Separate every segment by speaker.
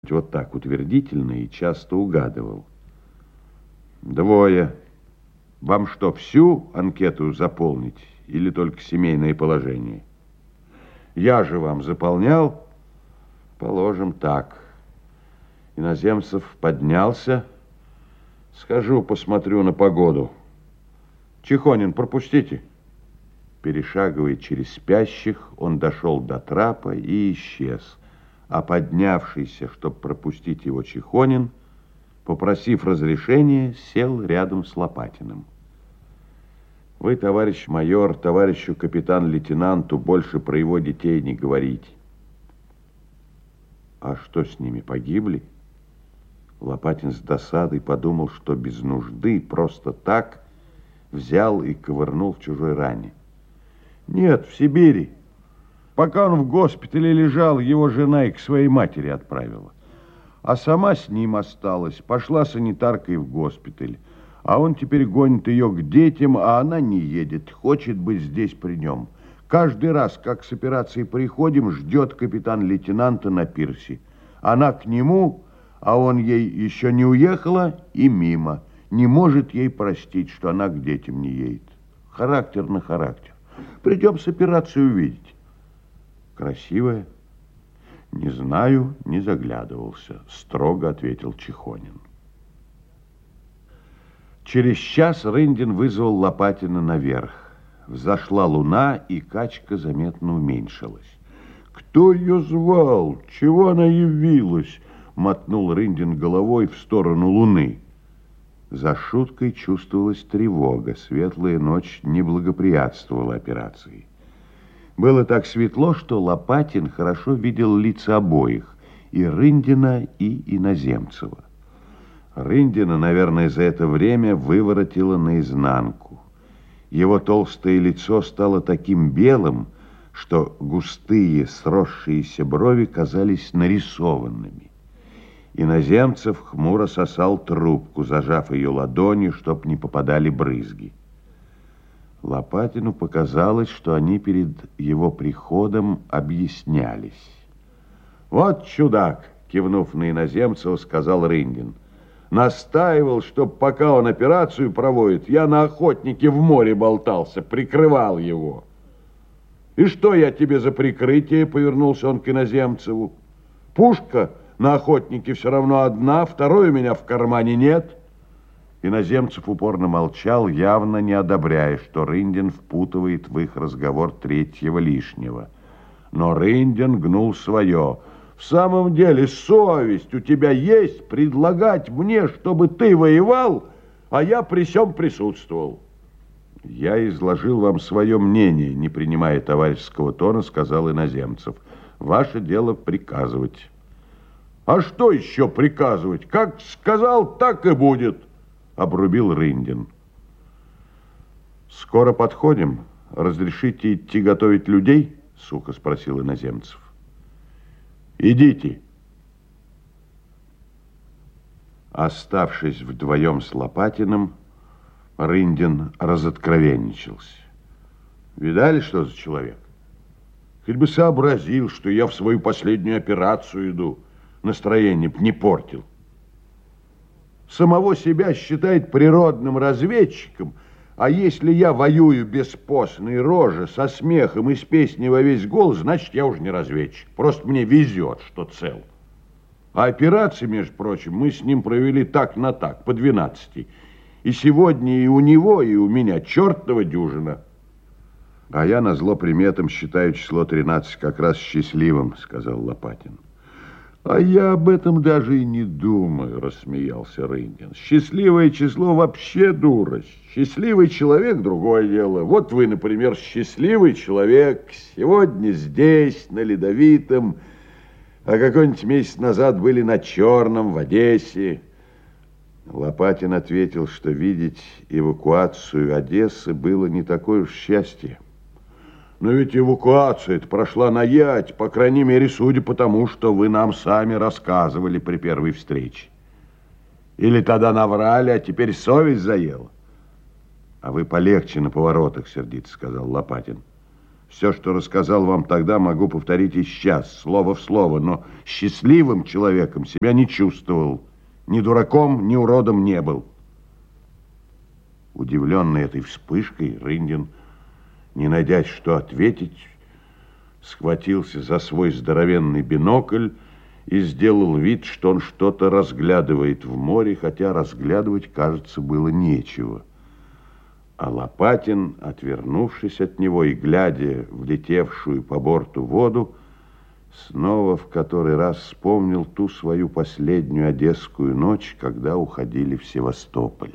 Speaker 1: Вот так утвердительно и часто угадывал. Двое. Вам что, всю анкету заполнить или только семейное положение? Я же вам заполнял. Положим так. Иноземцев поднялся. Схожу, посмотрю на погоду. Чехонин, пропустите. Перешагивая через спящих, он дошел до трапа и исчез. А поднявшийся, чтобы пропустить его Чехонин, попросив разрешения, сел рядом с Лопатиным. Вы, товарищ майор, товарищу капитан-лейтенанту больше про его детей не говорите. А что с ними, погибли? Лопатин с досадой подумал, что без нужды, просто так, взял и ковырнул в чужой ране. Нет, в Сибири. Пока он в госпитале лежал, его жена и к своей матери отправила. А сама с ним осталась, пошла санитаркой в госпиталь. А он теперь гонит ее к детям, а она не едет, хочет быть здесь при нем. Каждый раз, как с операции приходим, ждет капитан-лейтенанта на пирсе. Она к нему, а он ей еще не уехала и мимо. Не может ей простить, что она к детям не едет. Характер на характер. Придем с операцией увидеть. Красивая? Не знаю, не заглядывался, строго ответил Чехонин. Через час Рындин вызвал Лопатина наверх. Взошла луна, и качка заметно уменьшилась. «Кто ее звал? Чего она явилась?» — мотнул Рындин головой в сторону луны. За шуткой чувствовалась тревога. Светлая ночь не благоприятствовала операции. Было так светло, что Лопатин хорошо видел лица обоих, и Рындина, и Иноземцева. Рындина, наверное, за это время выворотило наизнанку. Его толстое лицо стало таким белым, что густые сросшиеся брови казались нарисованными. Иноземцев хмуро сосал трубку, зажав ее ладонью, чтоб не попадали брызги. Лопатину показалось, что они перед его приходом объяснялись. «Вот чудак!» — кивнув на Иноземцева, сказал Рындин. «Настаивал, чтоб пока он операцию проводит, я на охотнике в море болтался, прикрывал его». «И что я тебе за прикрытие?» — повернулся он к Иноземцеву. «Пушка на охотнике все равно одна, второй у меня в кармане нет». Иноземцев упорно молчал, явно не одобряя, что Рындин впутывает в их разговор третьего лишнего. Но Рындин гнул свое. «В самом деле, совесть у тебя есть предлагать мне, чтобы ты воевал, а я при сём присутствовал?» «Я изложил вам свое мнение, не принимая товарищеского тона, — сказал Иноземцев. Ваше дело приказывать». «А что еще приказывать? Как сказал, так и будет», — обрубил Рындин. «Скоро подходим. Разрешите идти готовить людей?» — сухо спросил Иноземцев. «Идите». Оставшись вдвоем с Лопатиным, Рындин разоткровенничался. «Видали, что за человек? Хоть бы сообразил, что я в свою последнюю операцию иду, настроение б не портил. Самого себя считает природным разведчиком, а если я воюю без постной рожи, со смехом и с песней во весь голос, значит, я уже не разведчик. Просто мне везет, что цел. А операции, между прочим, мы с ним провели так на так, по 12. И сегодня и у него, и у меня чертова дюжина. А я назло приметам считаю число 13 как раз счастливым, сказал Лопатин. «А я об этом даже и не думаю», — рассмеялся Рындин. «Счастливое число вообще дурость. Счастливый человек — другое дело. Вот вы, например, счастливый человек, сегодня здесь, на Ледовитом, а какой-нибудь месяц назад были на Черном, в Одессе». Лопатин ответил, что видеть эвакуацию Одессы было не такое уж счастье. «Но ведь эвакуация-то прошла наять, по крайней мере, судя по тому, что вы нам сами рассказывали при первой встрече. Или тогда наврали, а теперь совесть заела?» «А вы полегче на поворотах, — сердито сказал Лопатин. Все, что рассказал вам тогда, могу повторить и сейчас, слово в слово, но счастливым человеком себя не чувствовал. Ни дураком, ни уродом не был. Удивленный этой вспышкой, Рындин, не найдя что ответить, схватился за свой здоровенный бинокль и сделал вид, что он что-то разглядывает в море, хотя разглядывать, кажется, было нечего. А Лопатин, отвернувшись от него и глядя в летевшую по борту воду, снова в который раз вспомнил ту свою последнюю одесскую ночь, когда уходили в Севастополь.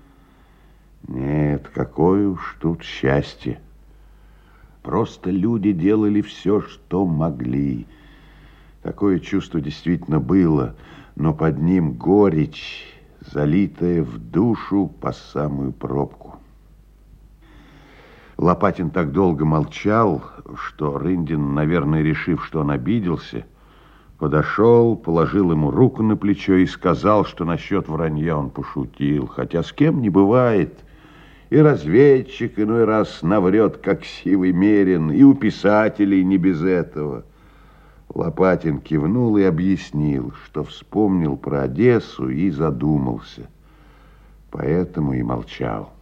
Speaker 1: Нет, какое уж тут счастье. Просто люди делали все, что могли. Такое чувство действительно было, но под ним горечь, залитая в душу по самую пробку. Лопатин так долго молчал, что Рындин, наверное, решив, что он обиделся, подошел, положил ему руку на плечо и сказал, что насчет вранья он пошутил, хотя с кем не бывает. И разведчик иной раз наврет, как сивый мерин, и у писателей не без этого. Лопатин кивнул и объяснил, что вспомнил про Одессу и задумался. Поэтому и молчал.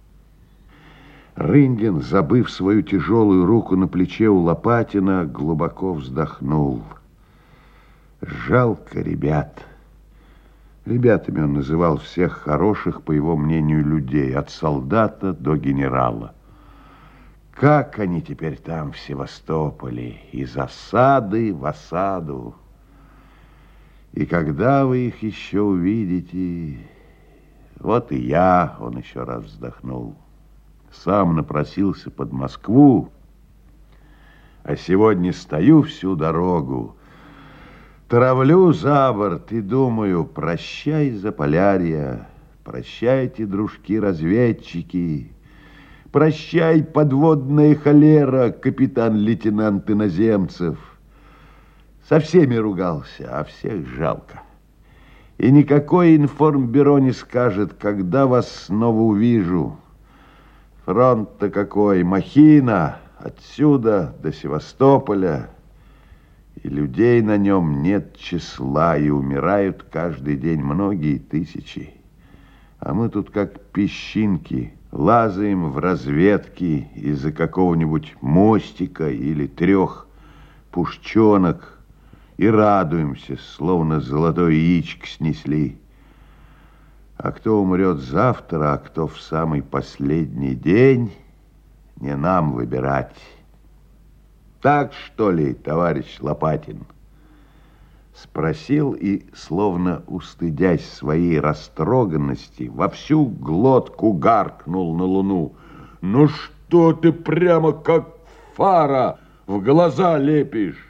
Speaker 1: Рындин, забыв свою тяжелую руку на плече у Лопатина, глубоко вздохнул. Жалко ребят. Ребятами он называл всех хороших, по его мнению, людей, от солдата до генерала. Как они теперь там, в Севастополе, из осады в осаду. И когда вы их еще увидите... Вот и я, он еще раз вздохнул, сам напросился под Москву, а сегодня стою всю дорогу, травлю за борт и думаю: прощай, Заполярье, прощайте, дружки-разведчики, прощай, подводная холера, капитан-лейтенант иноземцев. Со всеми ругался, а всех жалко. И никакое информбюро не скажет, когда вас снова увижу. Фронт-то какой, махина, отсюда до Севастополя. И людей на нем нет числа, и умирают каждый день многие тысячи. А мы тут как песчинки, лазаем в разведке из-за какого-нибудь мостика или 3 пушченок и радуемся, словно золотое яичко снесли. А кто умрет завтра, а кто в самый последний день, не нам выбирать. Так, что ли, товарищ Лопатин? Спросил и, словно устыдясь своей растроганности, во всю глотку гаркнул на Луну. Ну что ты прямо как фара в глаза лепишь?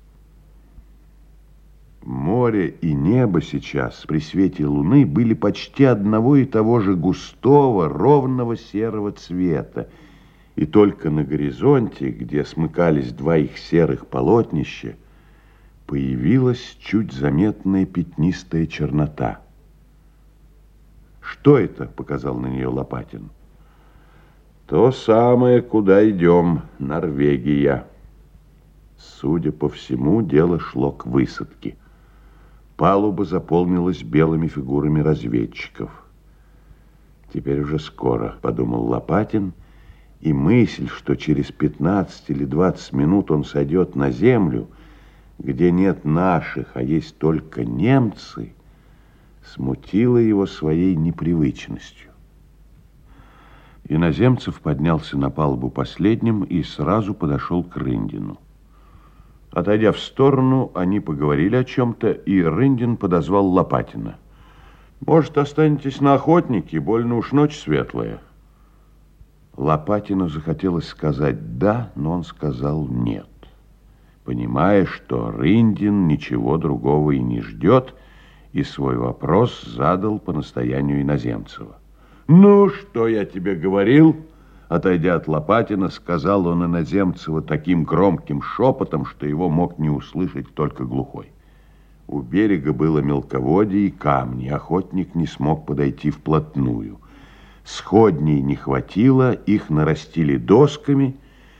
Speaker 1: Море и небо сейчас при свете луны были почти одного и того же густого, ровного серого цвета. И только на горизонте, где смыкались 2 их серых полотнища, появилась чуть заметная пятнистая чернота. «Что это?» — показал на нее Лопатин. «То самое, куда идем, Норвегия». Судя по всему, дело шло к высадке. Палуба заполнилась белыми фигурами разведчиков. «Теперь уже скоро», — подумал Лопатин, и мысль, что через 15 или 20 минут он сойдет на землю, где нет наших, а есть только немцы, смутила его своей непривычностью. Иноземцев поднялся на палубу последним и сразу подошел к Рындину. Отойдя в сторону, они поговорили о чем-то, и Рындин подозвал Лопатина. «Может, останетесь на охотнике? Больно уж ночь светлая». Лопатину захотелось сказать «да», но он сказал «нет», понимая, что Рындин ничего другого и не ждет, и свой вопрос задал по настоянию Иноземцева. «Ну, что я тебе говорил?» Отойдя от Лопатина, сказал он Иноземцеву таким громким шепотом, что его мог не услышать только глухой. У берега было мелководье и камни, охотник не смог подойти вплотную. Сходней не хватило, их нарастили досками,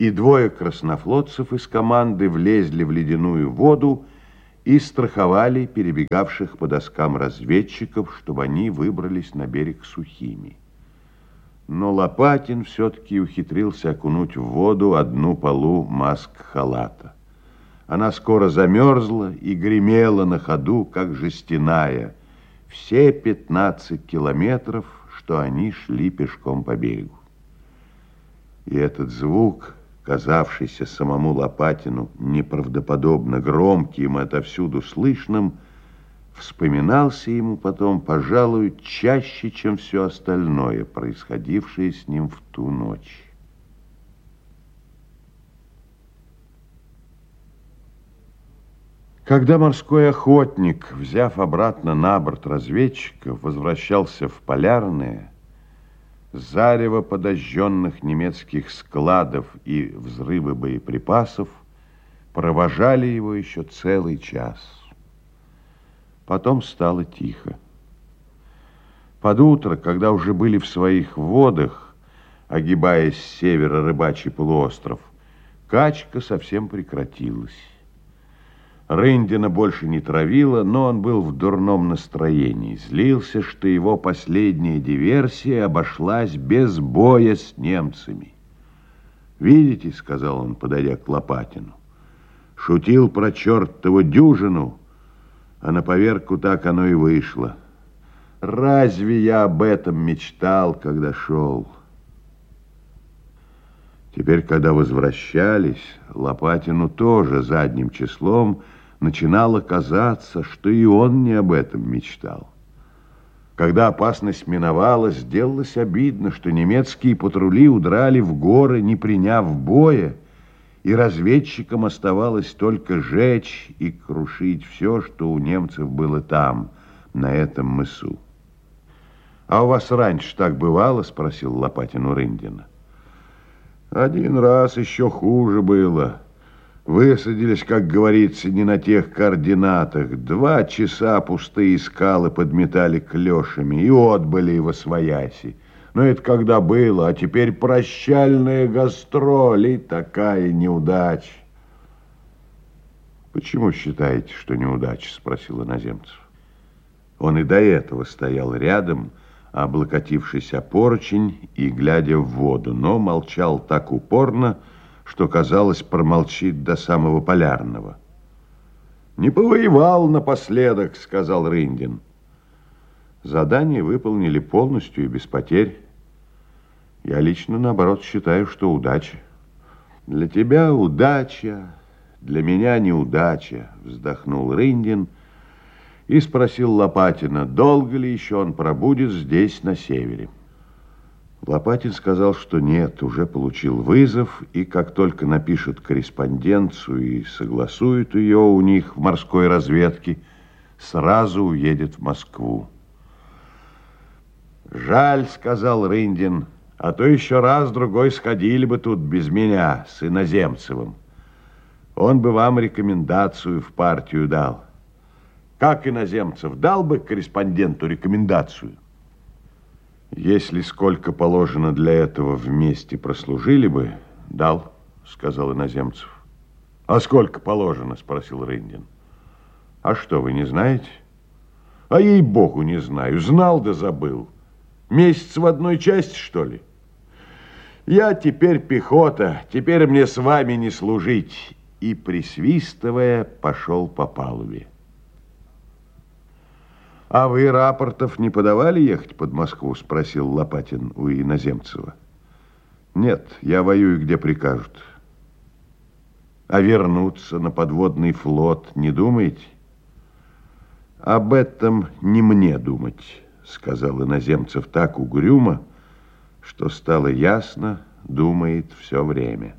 Speaker 1: и двое краснофлотцев из команды влезли в ледяную воду и страховали перебегавших по доскам разведчиков, чтобы они выбрались на берег сухими. Но Лопатин все-таки ухитрился окунуть в воду одну полу маск-халата. Она скоро замерзла и гремела на ходу, как жестяная, все 15 километров, что они шли пешком по берегу. И этот звук, казавшийся самому Лопатину неправдоподобно громким и отовсюду слышным, вспоминался ему потом, пожалуй, чаще, чем все остальное, происходившее с ним в ту ночь. Когда морской охотник, взяв обратно на борт разведчиков, возвращался в Полярное, зарево подожженных немецких складов и взрывы боеприпасов провожали его еще целый час. Потом стало тихо. Под утро, когда уже были в своих водах, огибая с севера рыбачий полуостров, качка совсем прекратилась. Рындина больше не травила, но он был в дурном настроении. Злился, что его последняя диверсия обошлась без боя с немцами. «Видите, — сказал он, подойдя к Лопатину, — шутил про чертову дюжину, а на поверку так оно и вышло. Разве я об этом мечтал, когда шел?» Теперь, когда возвращались, Лопатину тоже задним числом начинало казаться, что и он не об этом мечтал. Когда опасность миновала, сделалось обидно, что немецкие патрули удрали в горы, не приняв боя, и разведчикам оставалось только жечь и крушить все, что у немцев было там, на этом мысу. «А у вас раньше так бывало?» — спросил Лопатин у Рындина. «Один раз еще хуже было. Высадились, как говорится, не на тех координатах. 2 часа пустые скалы подметали клешами и отбыли восвояси. Но это когда было, а теперь прощальная гастроль и такая неудача». «Почему считаете, что неудача?» — спросил иноземцев. Он и до этого стоял рядом, облокотившись о поручень и глядя в воду, но молчал так упорно, что, казалось, промолчит до самого Полярного. «Не повоевал напоследок», — сказал Рындин. «Задание выполнили полностью и без потерь. Я лично, наоборот, считаю, что удача». «Для тебя удача, для меня неудача», — вздохнул Рындин и спросил Лопатина, долго ли еще он пробудет здесь, на севере. Лопатин сказал, что нет, уже получил вызов, и как только напишет корреспонденцию и согласует ее у них в морской разведке, сразу уедет в Москву. «Жаль, — сказал Рындин, — а то еще раз-другой сходили бы тут без меня с Иноземцевым. Он бы вам рекомендацию в партию дал». «Как Иноземцев дал бы корреспонденту рекомендацию?» «Если сколько положено для этого вместе прослужили бы, дал», — сказал Иноземцев. «А сколько положено?» — спросил Рындин. «А что, вы не знаете?» «А ей-богу, не знаю. Знал да забыл. Месяц в одной части, что ли? Я теперь пехота, теперь мне с вами не служить». И, присвистывая, пошел по палубе. «А вы рапортов не подавали ехать под Москву?» — спросил Лопатин у Иноземцева. «Нет, я воюю, где прикажут». «А вернуться на подводный флот не думаете?» «Об этом не мне думать», — сказал Иноземцев так угрюмо, что стало ясно, думает все время.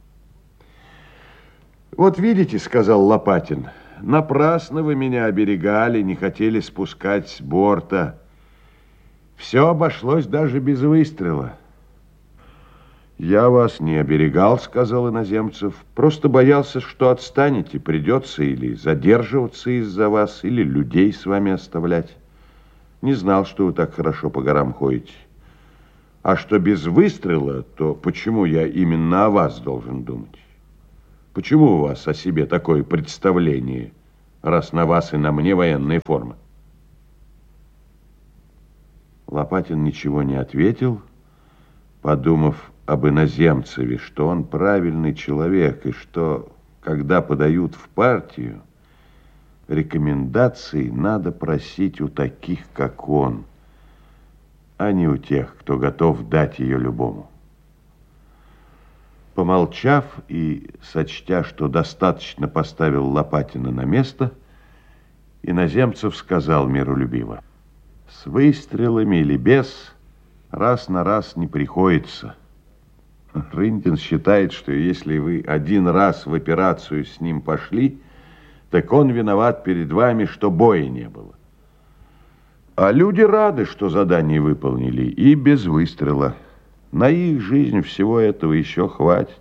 Speaker 1: «Вот видите, — сказал Лопатин, — напрасно вы меня оберегали, не хотели спускать с борта. Все обошлось даже без выстрела». «Я вас не оберегал, — сказал Иноземцев, — просто боялся, что отстанете, придется или задерживаться из-за вас, или людей с вами оставлять. Не знал, что вы так хорошо по горам ходите. А что без выстрела, то почему я именно о вас должен думать? Почему у вас о себе такое представление, раз на вас и на мне военная форма? Лопатин ничего не ответил, подумав об иноземцеве, что он правильный человек, и что, когда подают в партию, рекомендаций надо просить у таких, как он, а не у тех, кто готов дать ее любому. Помолчав и сочтя, что достаточно поставил Лопатина на место, иноземцев сказал миролюбиво: с выстрелами или без, раз на раз не приходится. Рындин считает, что если вы один раз в операцию с ним пошли, так он виноват перед вами, что боя не было. А люди рады, что задание выполнили, и без выстрела. На их жизнь всего этого еще хватит.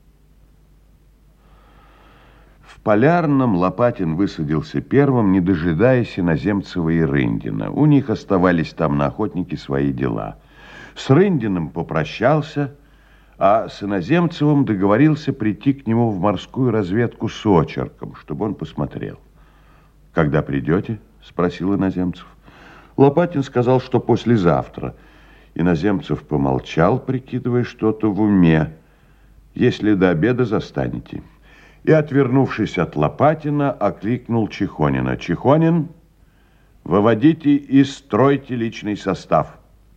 Speaker 1: В Полярном Лопатин высадился первым, не дожидаясь иноземцева и Рындина. У них оставались там на охотнике свои дела. С Рындиным попрощался, а с иноземцевым договорился прийти к нему в морскую разведку с очерком, чтобы он посмотрел. «Когда придете?» – спросил иноземцев. Лопатин сказал, что послезавтра. Иноземцев помолчал, прикидывая что-то в уме. «Если до обеда застанете». И, отвернувшись от Лопатина, окликнул Чехонина. «Чехонин, выводите и стройте личный состав».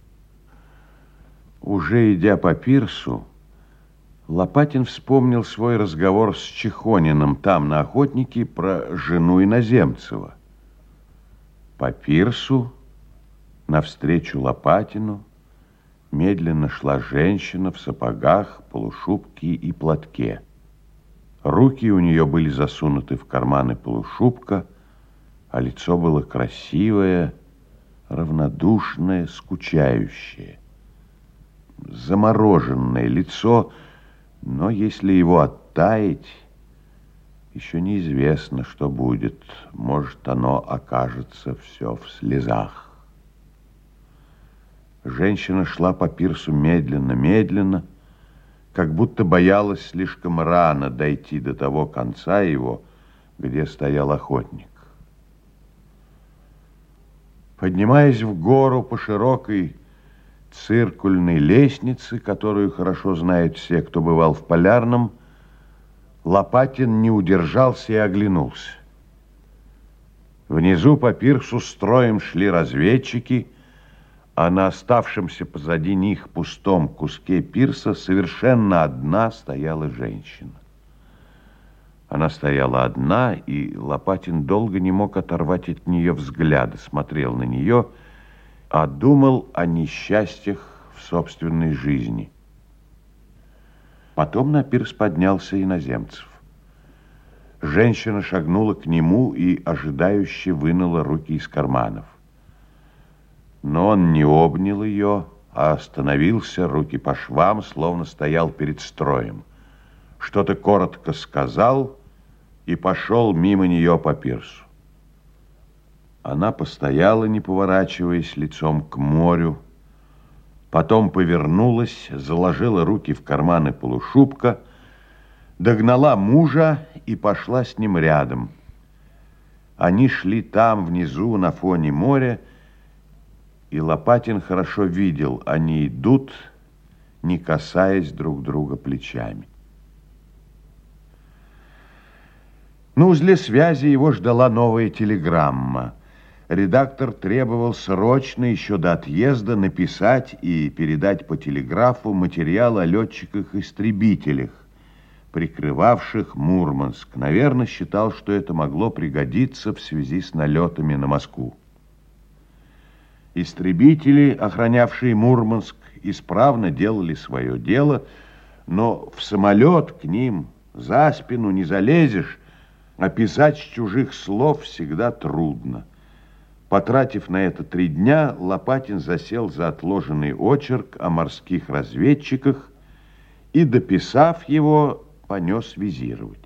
Speaker 1: Уже идя по пирсу, Лопатин вспомнил свой разговор с Чехониным там, на охотнике, про жену иноземцева. По пирсу, навстречу Лопатину, медленно шла женщина в сапогах, полушубке и платке. Руки у нее были засунуты в карманы полушубка, а лицо было красивое, равнодушное, скучающее. Замороженное лицо, но если его оттаять, еще неизвестно, что будет. Может, оно окажется все в слезах. Женщина шла по пирсу медленно, как будто боялась слишком рано дойти до того конца его, где стоял охотник. Поднимаясь в гору по широкой циркульной лестнице, которую хорошо знают все, кто бывал в Полярном, Лопатин не удержался и оглянулся. Внизу по пирсу строем шли разведчики, а на оставшемся позади них пустом куске пирса совершенно одна стояла женщина. Она стояла одна, и Лопатин долго не мог оторвать от нее взгляда, смотрел на нее, а думал о несчастьях в собственной жизни. Потом на пирс поднялся иноземцев. Женщина шагнула к нему и ожидающе вынула руки из карманов. Но он не обнял ее, а остановился, руки по швам, словно стоял перед строем. Что-то коротко сказал и пошел мимо нее по пирсу. Она постояла, не поворачиваясь, лицом к морю, потом повернулась, заложила руки в карманы полушубка, догнала мужа и пошла с ним рядом. Они шли там, внизу, на фоне моря, и Лопатин хорошо видел, они идут, не касаясь друг друга плечами. На узле связи его ждала новая телеграмма. Редактор требовал срочно, еще до отъезда, написать и передать по телеграфу материал о летчиках-истребителях, прикрывавших Мурманск. Наверное, считал, что это могло пригодиться в связи с налетами на Москву. Истребители, охранявшие Мурманск, исправно делали свое дело, но в самолет к ним за спину не залезешь, а писать с чужих слов всегда трудно. Потратив на это 3 дня, Лопатин засел за отложенный очерк о морских разведчиках и, дописав его, понес визировать.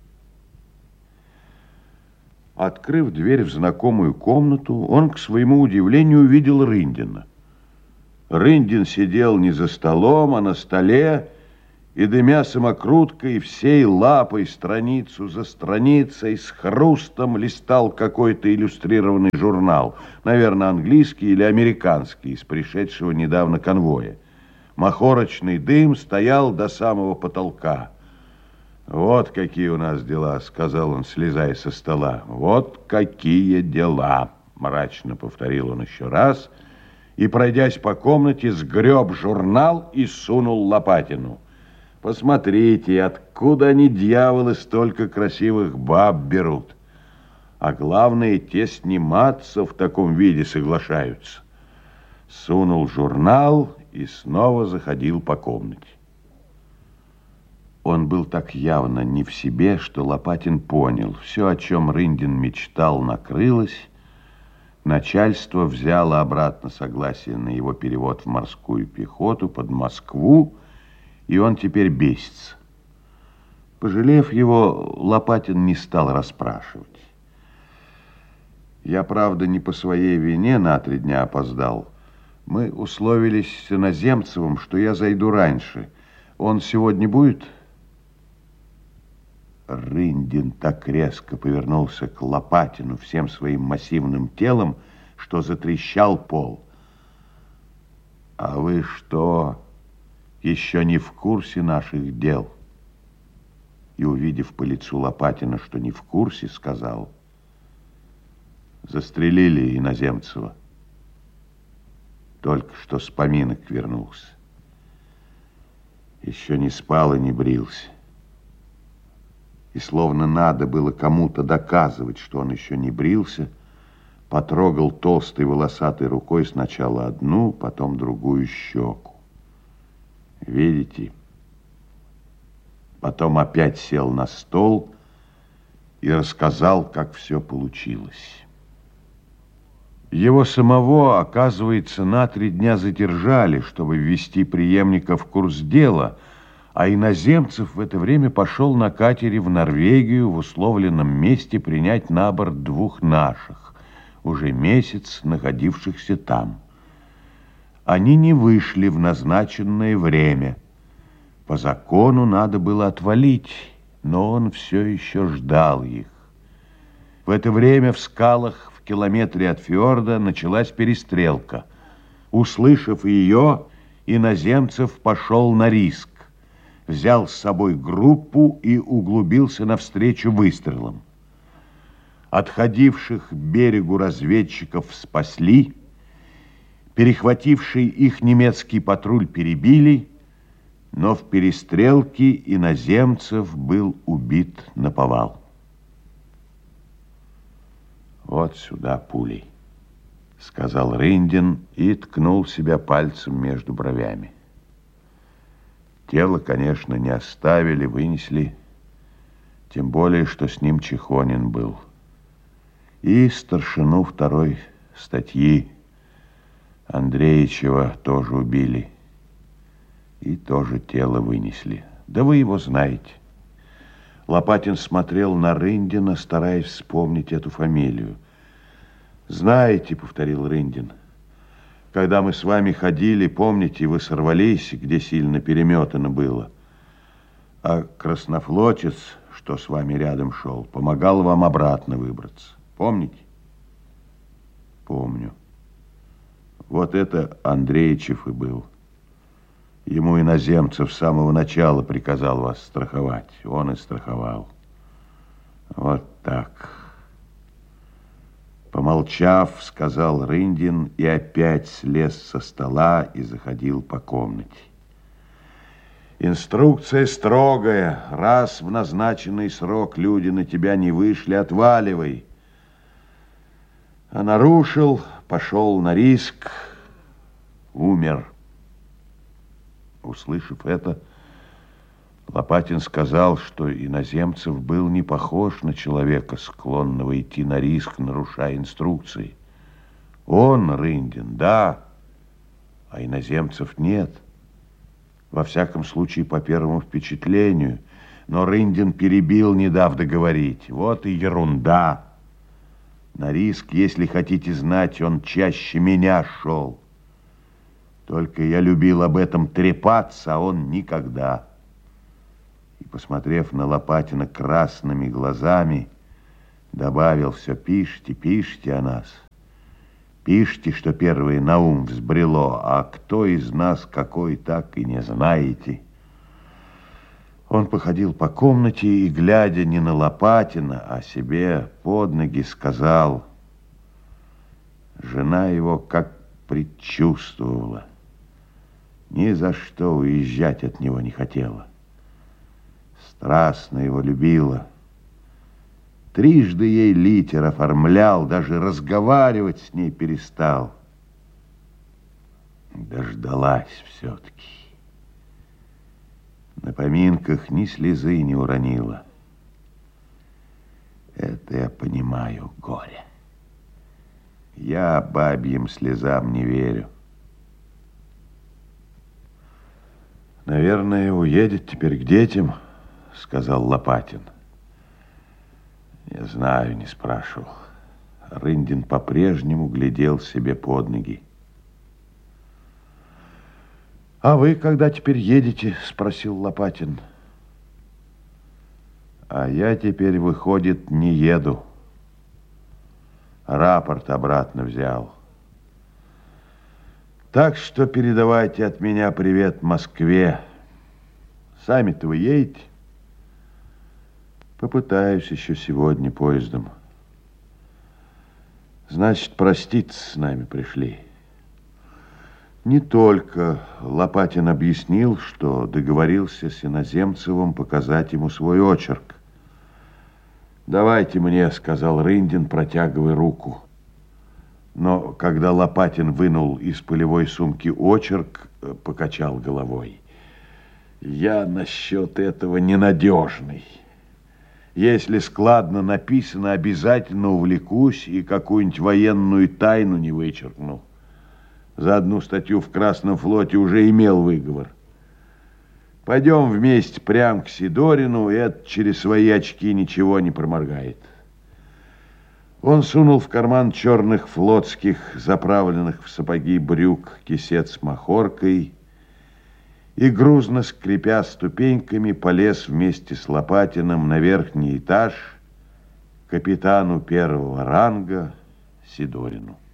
Speaker 1: Открыв дверь в знакомую комнату, он, к своему удивлению, увидел Рындина. Рындин сидел не за столом, а на столе, и, дымя самокруткой, всей лапой страницу за страницей с хрустом листал какой-то иллюстрированный журнал, наверное, английский или американский, из пришедшего недавно конвоя. Махорочный дым стоял до самого потолка. «Вот какие у нас дела», — сказал он, слезая со стола. «Вот какие дела», — мрачно повторил он еще раз, и, пройдясь по комнате, сгреб журнал и сунул Лопатину. «Посмотрите, откуда они, дьяволы, столько красивых баб берут. А главное, те сниматься в таком виде соглашаются». Сунул журнал и снова заходил по комнате. Он был так явно не в себе, что Лопатин понял, все, о чем Рындин мечтал, накрылось. Начальство взяло обратно согласие на его перевод в морскую пехоту под Москву, и он теперь бесится. Пожалев его, Лопатин не стал расспрашивать. «Я, правда, не по своей вине на 3 дня опоздал. Мы условились с Иноземцевым, что я зайду раньше. Он сегодня будет?» Рындин так резко повернулся к Лопатину всем своим массивным телом, что затрещал пол. «А вы что, еще не в курсе наших дел?» И, увидев по лицу Лопатина, что не в курсе, сказал: «Застрелили Иноземцева. Только что с поминок вернулся. Еще не спал и не брился. И словно надо было кому-то доказывать, что он еще не брился, потрогал толстой волосатой рукой сначала одну, потом другую щеку. Видите?» Потом опять сел на стол и рассказал, как все получилось. Его самого, оказывается, на 3 дня задержали, чтобы ввести преемника в курс дела, а Иноземцев в это время пошел на катере в Норвегию в условленном месте принять на борт 2 наших, уже месяц находившихся там. Они не вышли в назначенное время. По закону надо было отвалить, но он все еще ждал их. В это время в скалах в километре от фьорда началась перестрелка. Услышав ее, Иноземцев пошел на риск. Взял с собой группу и углубился навстречу выстрелам. Отходивших к берегу разведчиков спасли, перехвативший их немецкий патруль перебили, но в перестрелке Иноземцев был убит наповал. «Вот сюда пулей», — сказал Рындин и ткнул себя пальцем между бровями. Тело, конечно, не оставили, вынесли, тем более, что с ним Чехонин был. И старшину 2-й статьи Андреичева тоже убили. И тоже тело вынесли. Да вы его знаете. Лопатин смотрел на Рындина, стараясь вспомнить эту фамилию. «Знаете», — повторил Рындин, — «когда мы с вами ходили, помните, вы сорвались, где сильно переметано было. А краснофлотец, что с вами рядом шел, помогал вам обратно выбраться. Помните?» «Помню. Вот это Андреичев и был. Ему Иноземцев с самого начала приказал вас страховать. Он и страховал. Вот так». Помолчав, сказал Рындин и опять слез со стола и заходил по комнате. «Инструкция строгая. Раз в назначенный срок люди на тебя не вышли, отваливай. А нарушил, пошел на риск, умер». Услышав это, Лопатин сказал, что Иноземцев был не похож на человека, склонного идти на риск, нарушая инструкции. Он, Рындин, да, а Иноземцев нет. Во всяком случае, по первому впечатлению. Но Рындин перебил, не дав договорить. Вот и ерунда. На риск, если хотите знать, он чаще меня шел. Только я любил об этом трепаться, а он никогда. И, посмотрев на Лопатина красными глазами, добавил: все пишите, пишите о нас. Пишите, что первое на ум взбрело, а кто из нас какой, так и не знаете. Он походил по комнате и, глядя не на Лопатина, а себе под ноги, сказал: жена его как предчувствовала. Ни за что уезжать от него не хотела. Страстно его любила. Трижды ей литер оформлял, даже разговаривать с ней перестал. Дождалась все-таки. На поминках ни слезы не уронила. Это я понимаю горе. Я бабьим слезам не верю. Наверное, уедет теперь к детям, сказал Лопатин. Я знаю, не спрашивал. Рындин по-прежнему глядел себе под ноги. «А вы когда теперь едете?» – спросил Лопатин. «А я теперь, выходит, не еду. Рапорт обратно взял. Так что передавайте от меня привет Москве. Сами-то вы едете?» «Попытаюсь еще сегодня поездом». «Значит, проститься с нами пришли». Не только. Лопатин объяснил, что договорился с Иноземцевым показать ему свой очерк. «Давайте мне», — сказал Рындин, протягивая руку. Но когда Лопатин вынул из полевой сумки очерк, покачал головой. «Я насчет этого ненадежный. Если складно написано, обязательно увлекусь и какую-нибудь военную тайну не вычеркну. За одну статью в Красном флоте уже имел выговор. Пойдем вместе прямо к Сидорину, этот через свои очки ничего не проморгает». Он сунул в карман черных флотских, заправленных в сапоги брюк, кисет с махоркой и, грузно скрипя ступеньками, полез вместе с Лопатиным на верхний этаж к капитану первого ранга Сидорину.